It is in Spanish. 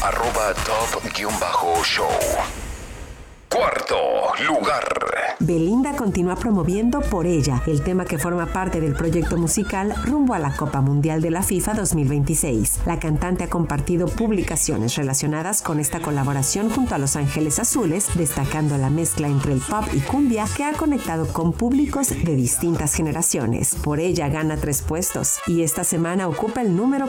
@top_show. Cuarto lugar. Belinda continúa promoviendo Por Ella, el tema que forma parte del proyecto musical rumbo a la Copa Mundial de la FIFA 2026. La cantante ha compartido publicaciones relacionadas con esta colaboración junto a Los Ángeles Azules, destacando la mezcla entre el pop y cumbia que ha conectado con públicos de distintas generaciones. Por Ella gana 3 puestos y esta semana ocupa el número